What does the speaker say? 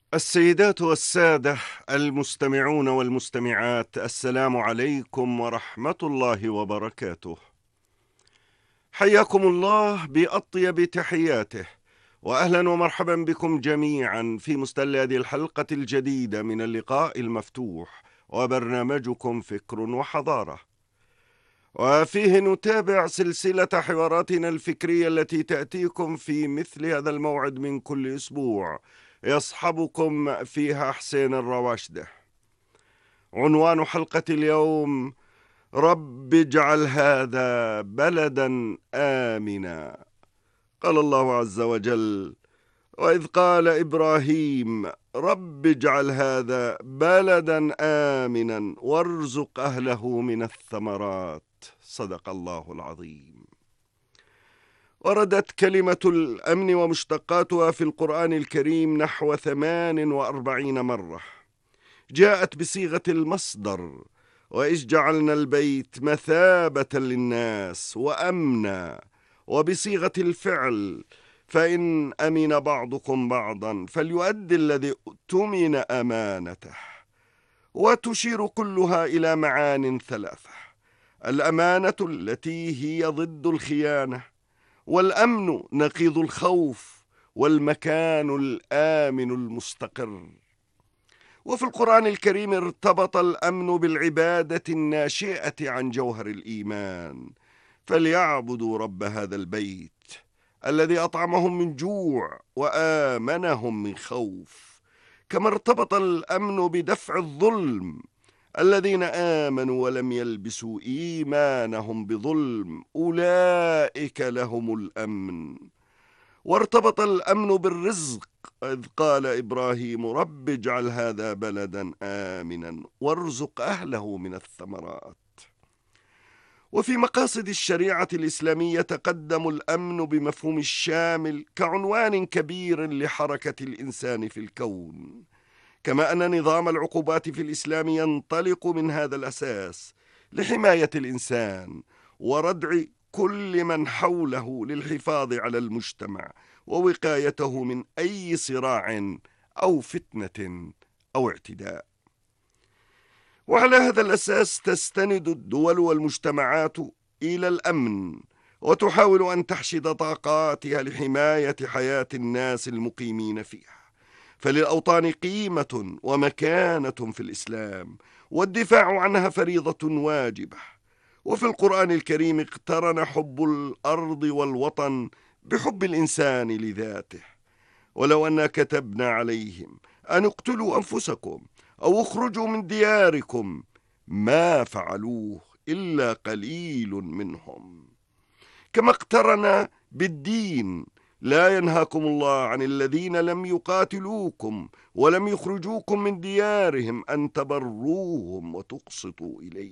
السيدات والسادة المستمعون والمستمعات، السلام عليكم ورحمة الله وبركاته. حياكم الله بأطيب تحياته، وأهلا ومرحبا بكم جميعا في مستهل هذه الحلقة الجديدة من اللقاء المفتوح وبرنامجكم فكر وحضارة، وفيه نتابع سلسلة حواراتنا الفكرية التي تأتيكم في مثل هذا الموعد من كل أسبوع، يصحبكم فيها حسين الرواشده. عنوان حلقة اليوم: رب اجعل هذا بلدا آمنا. قال الله عز وجل: وإذ قال إبراهيم رب اجعل هذا بلدا آمنا وارزق أهله من الثمرات. صدق الله العظيم. وردت كلمة الأمن ومشتقاتها في القرآن الكريم نحو 48 مرة. جاءت بصيغة المصدر: وإذ جعلنا البيت مثابة للناس وأمنا، وبصيغة الفعل: فإن أمن بعضكم بعضا فليؤدي الذي اؤتمن أمانته. وتشير كلها إلى معان ثلاثة: الأمانة التي هي ضد الخيانة، والأمن نقيض الخوف، والمكان الآمن المستقر. وفي القرآن الكريم ارتبط الأمن بالعبادة الناشئة عن جوهر الإيمان: فليعبدوا رب هذا البيت الذي أطعمهم من جوع وآمنهم من خوف. كما ارتبط الأمن بدفع الظلم: الذين آمنوا ولم يلبسوا إيمانهم بظلم أولئك لهم الأمن. وارتبط الأمن بالرزق: إذ قال إبراهيم رب اجعل هذا بلدا آمنا وارزق أهله من الثمرات. وفي مقاصد الشريعة الإسلامية تقدم الأمن بمفهوم الشامل كعنوان كبير لحركة الإنسان في الكون، كما أن نظام العقوبات في الإسلام ينطلق من هذا الأساس لحماية الإنسان وردع كل من حوله للحفاظ على المجتمع ووقايته من أي صراع أو فتنة أو اعتداء. وعلى هذا الأساس تستند الدول والمجتمعات إلى الأمن، وتحاول أن تحشد طاقاتها لحماية حياة الناس المقيمين فيها. فللأوطان قيمة ومكانة في الإسلام، والدفاع عنها فريضة واجبة. وفي القرآن الكريم اقترن حب الأرض والوطن بحب الإنسان لذاته: ولو أننا كتبنا عليهم أن اقتلوا أنفسكم أو اخرجوا من دياركم ما فعلوه إلا قليل منهم. كما اقترن بالدين: لا ينهاكم الله عن الذين لم يقاتلوكم ولم يخرجوكم من ديارهم أن تبروهم وتقسطوا إليهم.